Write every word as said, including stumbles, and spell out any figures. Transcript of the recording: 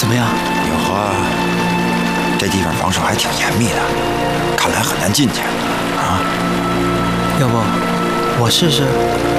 么样？ 哟呵，这地方防守还挺严密的，看来很难进去啊。 要不我试试？